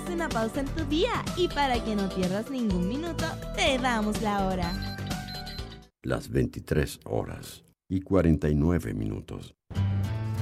haz una pausa en tu día y para que no pierdas ningún minuto, te damos la hora. Las 23 horas y 49 minutos.